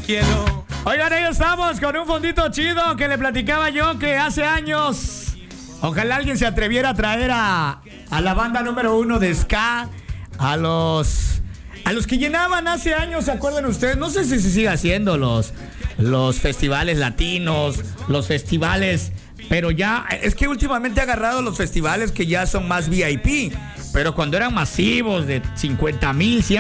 cielo. Oigan, ahí estamos con un fondito chido que le platicaba yo que hace años, ojalá alguien se atreviera a traer a la banda número 1 de ska, a los que llenaban hace años, ¿se acuerdan ustedes? No sé si se sigue haciendo los festivales latinos, los festivales, pero ya, es que últimamente ha agarrado los festivales que ya son más VIP, pero cuando eran masivos de 50,000, 100